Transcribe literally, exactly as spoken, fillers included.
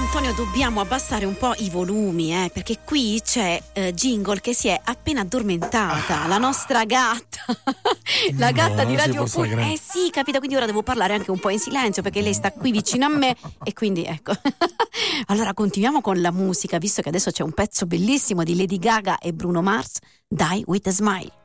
Antonio, dobbiamo abbassare un po' i volumi, eh, perché qui c'è eh, Jingle che si è appena addormentata, ah. la nostra gatta, la gatta no, di Radio Pulsante. Eh sì, capito, quindi ora devo parlare anche un po' in silenzio perché lei sta qui vicino a me e quindi ecco. Allora continuiamo con la musica, visto che adesso c'è un pezzo bellissimo di Lady Gaga e Bruno Mars, Die With A Smile.